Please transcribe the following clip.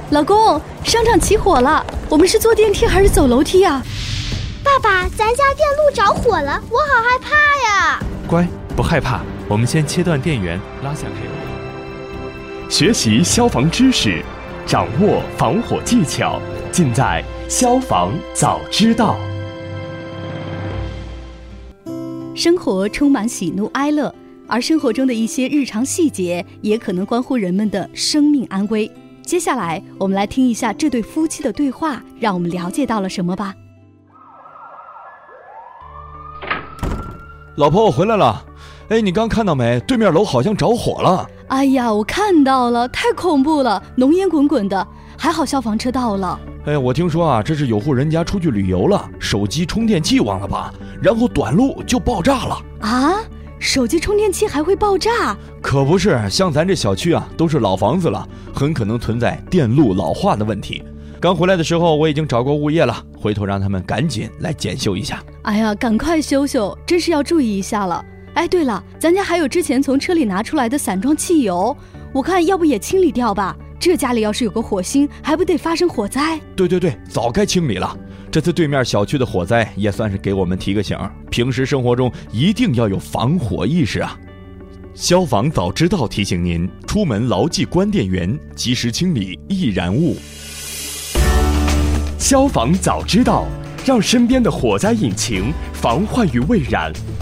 老公，商场起火了，我们是坐电梯还是走楼梯啊？ 爸爸，咱家电路着火了，我好害怕呀！ 乖，不害怕，我们先切断电源，拉下开关。 学习消防知识，掌握防火技巧，尽在消防早知道。 生活充满喜怒哀乐，而生活中的一些日常细节也可能关乎人们的生命安危。接下来我们来听一下这对夫妻的对话，让我们了解到了什么吧。 老婆，我回来了。哎，你刚看到没？对面楼好像着火了。 哎呀，我看到了，太恐怖了，浓烟滚滚的，还好消防车到了。 哎，我听说啊，这是有户人家出去旅游了，手机充电器忘了拔，然后短路就爆炸了。 啊？手机充电器还会爆炸？ 可不是，像咱这小区啊，都是老房子了，很可能存在电路老化的问题。刚回来的时候，我已经找过物业了，回头让他们赶紧来检修一下。 哎呀，赶快修修，真是要注意一下了。哎，对了，咱家还有之前从车里拿出来的散装汽油，我看要不也清理掉吧？这家里要是有个火星，还不得发生火灾？ 对，早该清理了。这次对面小区的火灾也算是给我们提个醒，平时生活中一定要有防火意识啊。 消防早知道提醒您，出门牢记关电源，及时清理易燃物。消防早知道，让身边的火灾引擎防患于未然。